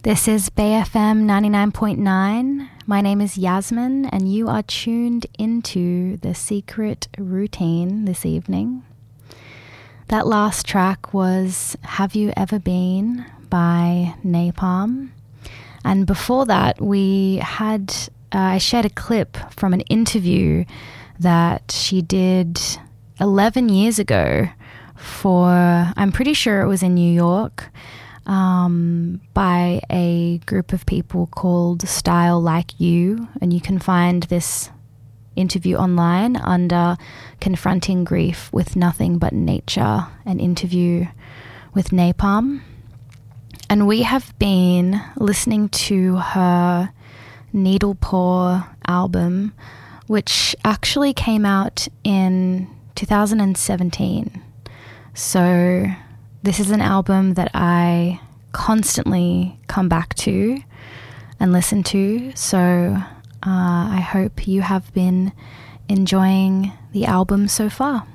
This is BayFM 99.9. My name is Yasmin, and you are tuned into The Secret Routine this evening. That last track was Have You Ever Been by Napalm. And before that, I shared a clip from an interview that she did 11 years ago I'm pretty sure it was in New York, by a group of people called Style Like You. And you can find this interview online under Confronting Grief with Nothing But Nature, an interview with Napalm. And we have been listening to her Needle Paw album, which actually came out in 2017. So this is an album that I constantly come back to and listen to. So I hope you have been enjoying the album so far.